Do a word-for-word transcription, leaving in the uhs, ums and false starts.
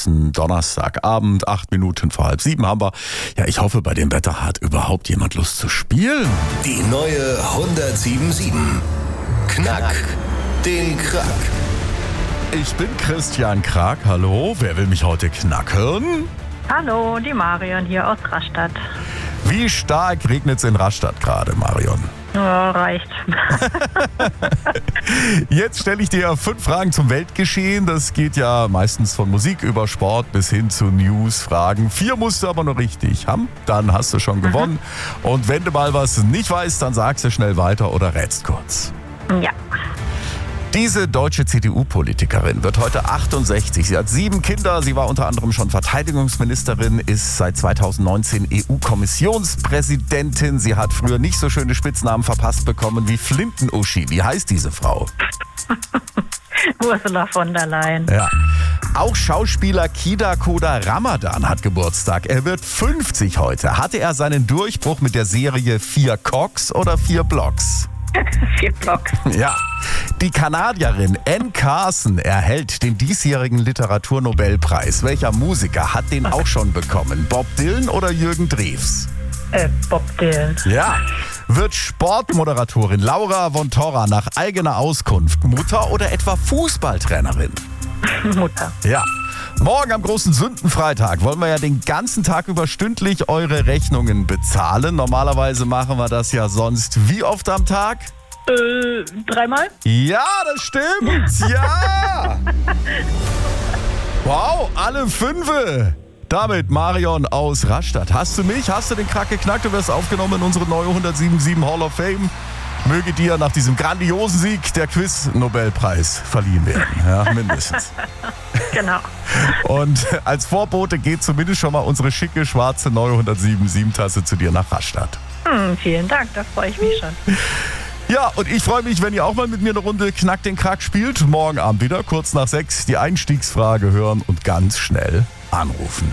draußen. Donnerstagabend, acht Minuten vor halb sieben haben wir. Ja, ich hoffe, bei dem Wetter hat überhaupt jemand Lust zu spielen. Die neue hundertsieben Komma sieben. Knack den Krack. Ich bin Christian Krag. Hallo, wer will mich heute knacken? Hallo, die Marion hier aus Rastatt. Wie stark regnet es in Rastatt gerade, Marion? Ja, reicht. Jetzt stelle ich dir fünf Fragen zum Weltgeschehen. Das geht ja meistens von Musik über Sport bis hin zu News-Fragen. Vier musst du aber noch richtig haben, dann hast du schon gewonnen. Mhm. Und wenn du mal was nicht weißt, dann sagst du schnell weiter oder rätst kurz. Ja. Diese deutsche C D U-Politikerin wird heute achtundsechzig. Sie hat sieben Kinder. Sie war unter anderem schon Verteidigungsministerin, ist seit zweitausendneunzehn E U-Kommissionspräsidentin. Sie hat früher nicht so schöne Spitznamen verpasst bekommen wie Flinten-Uschi. Wie heißt diese Frau? Ursula von der Leyen. Ja. Auch Schauspieler Kida Koda Ramadan hat Geburtstag. Er wird fünfzig heute. Hatte er seinen Durchbruch mit der Serie Vier Cocks oder Vier Blocks? Vier Blocks. Ja. Die Kanadierin Anne Carson erhält den diesjährigen Literaturnobelpreis. Welcher Musiker hat den auch schon bekommen? Bob Dylan oder Jürgen Drews? Äh, Bob Dylan. Ja. Wird Sportmoderatorin Laura von Torra nach eigener Auskunft Mutter oder etwa Fußballtrainerin? Mutter. Ja. Morgen am großen Sündenfreitag wollen wir ja den ganzen Tag über stündlich eure Rechnungen bezahlen. Normalerweise machen wir das ja sonst wie oft am Tag? Äh, dreimal? Ja, das stimmt. Ja. Wow, alle fünfe. Damit Marion aus Rastatt. Hast du mich? Hast du den Krack geknackt? Du wirst aufgenommen in unsere neue hundertsieben Komma sieben Hall of Fame. Möge dir nach diesem grandiosen Sieg der Quiz-Nobelpreis verliehen werden. Ja, mindestens. Genau. Und als Vorbote geht zumindest schon mal unsere schicke, schwarze neue hundertsieben Komma sieben Tasse zu dir nach Rastatt. Hm, vielen Dank, da freue ich mich schon. Ja, und ich freue mich, wenn ihr auch mal mit mir eine Runde Knack den Krack spielt. Morgen Abend wieder, kurz nach sechs, die Einstiegsfrage hören und ganz schnell anrufen.